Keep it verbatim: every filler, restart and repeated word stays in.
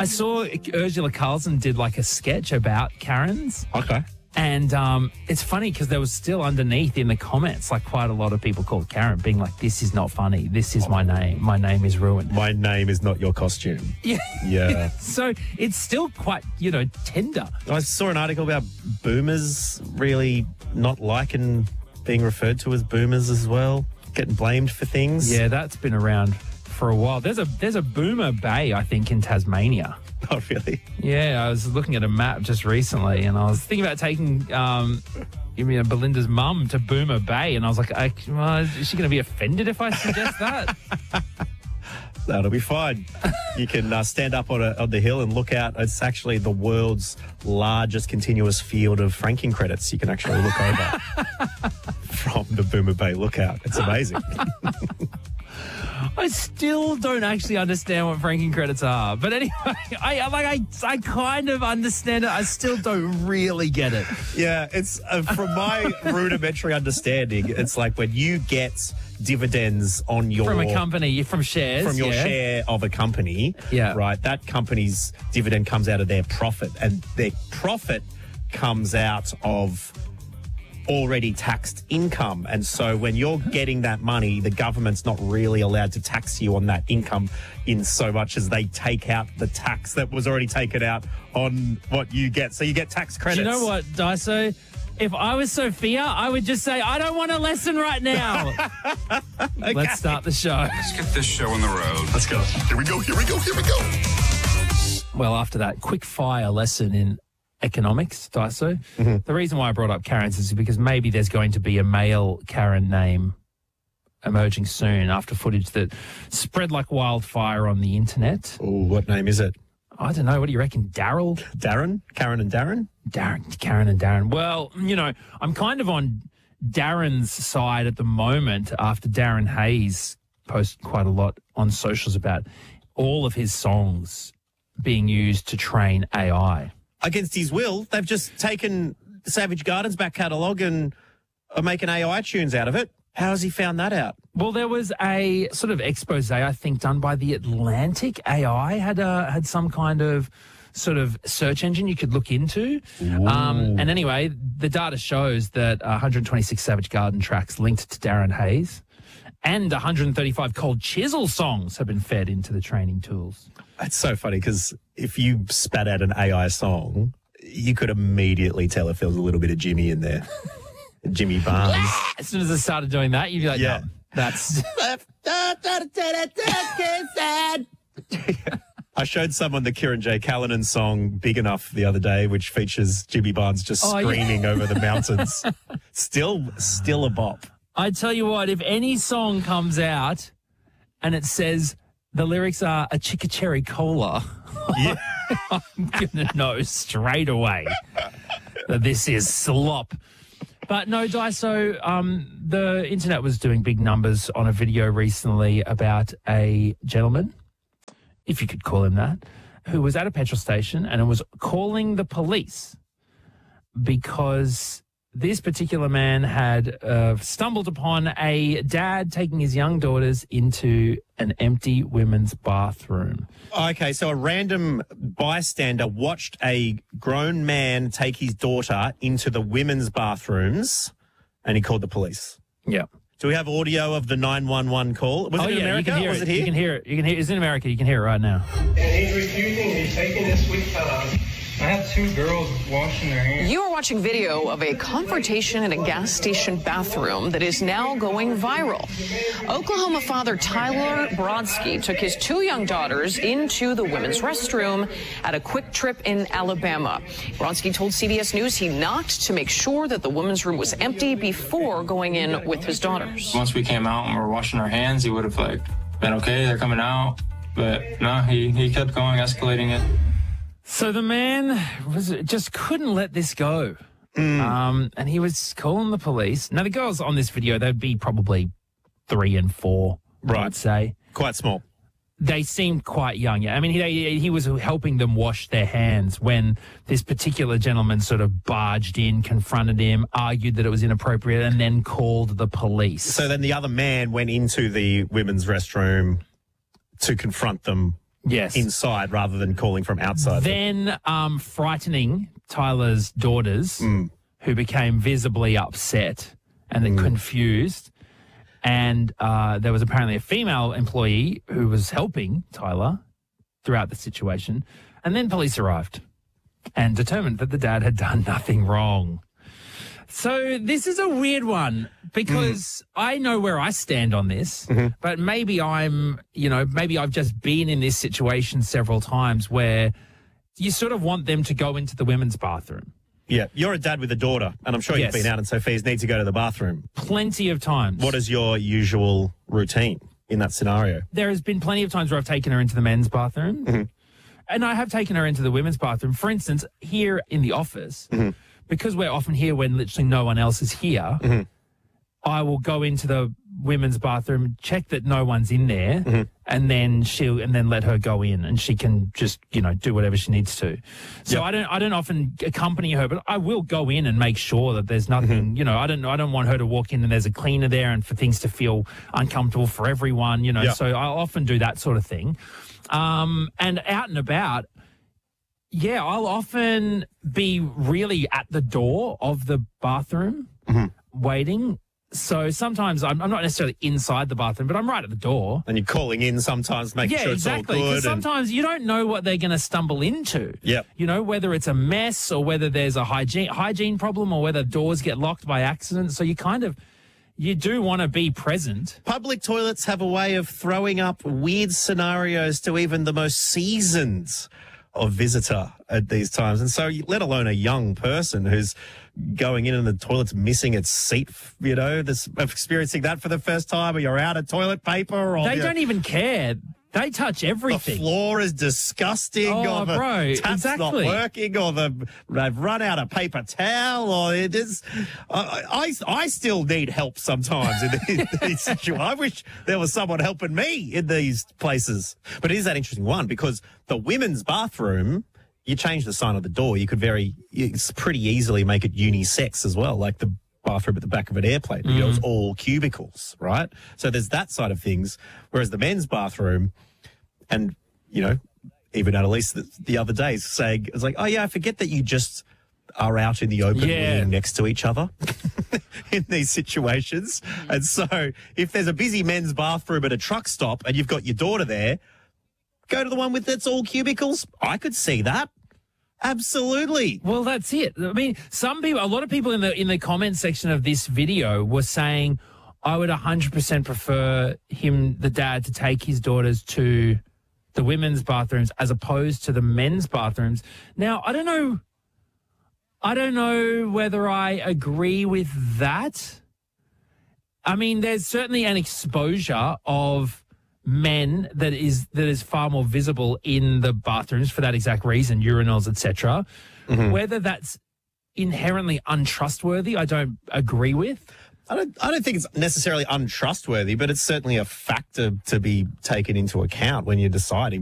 I saw Ursula Carlson did like a sketch about Karens. Okay. And um, it's funny because there was still underneath in the comments, like quite a lot of people called Karen being like, this is not funny. This is my name. My name is ruined. My name is not your costume. Yeah. Yeah. So it's still quite, you know, tender. I saw an article about boomers really not liking being referred to as boomers as well, getting blamed for things. Yeah, that's been around for a while. There's a there's a boomer bay, I think, in Tasmania. Oh, really? Yeah, I was looking at a map just recently, and I was thinking about taking um, you know, Belinda's mum to Boomer Bay, and I was like, I, well, is she going to be offended if I suggest that? That'll be fine. You can uh, stand up on, a, on the hill and look out. It's actually the world's largest continuous field of franking credits you can actually look over from the Boomer Bay lookout. It's amazing. I still don't actually understand what franking credits are, but anyway, I like I I kind of understand it. I still don't really get it. Yeah, it's uh, from my rudimentary understanding, it's like when you get dividends on your From a company, from shares. from your yeah. share of a company, Yeah. right? That company's dividend comes out of their profit, and their profit comes out of already taxed income. And so when you're getting that money, the government's not really allowed to tax you on that income in so much as they take out the tax that was already taken out on what you get. So you get tax credits. Do you know what, Daiso? If I was Sophia, I would just say, I don't want a lesson right now. Okay. Let's start the show. Let's get this show on the road. Let's go. Here we go, here we go, here we go. Well, after that quick fire lesson in economics, Daiso, Mm-hmm. the reason why I brought up Karens is because maybe there's going to be a male Karen name emerging soon after footage that spread like wildfire on the internet. Ooh, what name is it? I don't know. What do you reckon? Daryl? Darren? Karen and Darren? Darren, Karen and Darren. Well, you know, I'm kind of on Darren's side at the moment after Darren Hayes posted quite a lot on socials about all of his songs being used to train A I. Against his will, they've just taken Savage Garden's back catalogue and are making A I tunes out of it. How has he found that out? Well, there was a sort of expose, I think, done by the Atlantic. A I had a, had some kind of sort of search engine you could look into. Um, and anyway, the data shows that one hundred twenty-six Savage Garden tracks linked to Darren Hayes and one hundred thirty-five Cold Chisel songs have been fed into the training tools. It's so funny because if you spat out an A I song, you could immediately tell if there was a little bit of Jimmy in there. Jimmy Barnes. As soon as I started doing that, you'd be like, Yeah. no, that's... I showed someone the Kieran J. Callanan song Big Enough the other day, which features Jimmy Barnes just Oh, yeah. screaming over the mountains. Still, still a bop. I tell you what, if any song comes out and it says the lyrics are a chicka cherry cola, Yeah. I'm going to know straight away that this is slop. But no, Daiso, um, the internet was doing big numbers on a video recently about a gentleman, if you could call him that, who was at a petrol station and was calling the police because this particular man had uh, stumbled upon a dad taking his young daughters into an empty women's bathroom. Okay, so a random bystander watched a grown man take his daughter into the women's bathrooms and he called the police. Yeah. Do we have audio of the nine one one call? Was oh, it in yeah, America? you can hear Was it. it here? You can hear it. You can hear it. It's in America. You can hear it right now. And he's refusing. He's taking this sweet time. I have two girls washing their hands. You are watching video of a confrontation in a gas station bathroom that is now going viral. Oklahoma father Tyler Brodsky took his two young daughters into the women's restroom at a Quick Trip in Alabama. Brodsky told C B S News he knocked to make sure that the women's room was empty before going in with his daughters. Once we came out and were washing our hands, he would have like been okay, they're coming out. But no, he, he kept going, escalating it. So the man was just couldn't let this go. Mm. Um, and he was calling the police. Now, the girls on this video, they'd be probably three and four, I Right. would say. Quite small. They seemed quite young. Yeah, I mean, he, he was helping them wash their hands when this particular gentleman sort of barged in, confronted him, argued that it was inappropriate, and then called the police. So then the other man went into the women's restroom to confront them Yes. inside rather than calling from outside. Then um, frightening Tyler's daughters, Mm. who became visibly upset and then confused. And uh, there was apparently a female employee who was helping Tyler throughout the situation. And then police arrived and determined that the dad had done nothing wrong. So this is a weird one because I know where I stand on this, but maybe I'm, you know, maybe I've just been in this situation several times where you sort of want them to go into the women's bathroom. Yeah, you're a dad with a daughter, and I'm sure Yes. you've been out and Sophia's need to go to the bathroom. Plenty of times. What is your usual routine in that scenario? There has been plenty of times where I've taken her into the men's bathroom, and I have taken her into the women's bathroom. For instance, here in the office, because we're often here when literally no one else is here, I will go into the women's bathroom, check that no one's in there, and then she'll and then let her go in, and she can just you know do whatever she needs to. So Yep. I don't I don't often accompany her, but I will go in and make sure that there's nothing. You know, I don't I don't want her to walk in and there's a cleaner there, and for things to feel uncomfortable for everyone. You know, Yeah. so I often do that sort of thing. Um, and out and about. Yeah, I'll often be really at the door of the bathroom waiting. So sometimes I'm, I'm not necessarily inside the bathroom, but I'm right at the door. And you're calling in sometimes, making Yeah, sure exactly. it's all Because good. and- sometimes you don't know what they're going to stumble into. Yep. You know, whether it's a mess or whether there's a hygiene hygiene problem or whether doors get locked by accident. So you kind of, you do want to be present. Public toilets have a way of throwing up weird scenarios to even the most seasoned of visitor at these times. And so, let alone a young person who's going in and the toilet's missing its seat, you know, this, experiencing that for the first time, or you're out of toilet paper, or They you're- don't even care. They touch the everything. floor is disgusting, Oh, or the bro, tap's exactly. not working, or the they've run out of paper towel, or it is. I, I, I still need help sometimes in these, these situations. I wish there was someone helping me in these places. But it is that interesting one because the women's bathroom, you change the sign of the door, you could very, it's pretty easily make it unisex as well, like the bathroom at the back of an airplane. You know, it's all cubicles, right? So there's that side of things. Whereas the men's bathroom, and, you know, even Annalise the, the other day saying, it's like, oh, yeah, I forget that you just are out in the open Yeah. living next to each other in these situations. And so if there's a busy men's bathroom at a truck stop and you've got your daughter there, go to the one with that's all cubicles. I could see that. Absolutely. Well, that's it. I mean, some people, a lot of people in the in the comment section of this video were saying, I would one hundred percent prefer him, the dad, to take his daughters to the women's bathrooms as opposed to the men's bathrooms. Now, I don't know, I don't know whether I agree with that. I mean, there's certainly an exposure of men that is that is far more visible in the bathrooms for that exact reason, urinals, et cetera. Whether that's inherently untrustworthy, I don't agree with. I don't, I don't think it's necessarily untrustworthy, but it's certainly a factor to be taken into account when you're deciding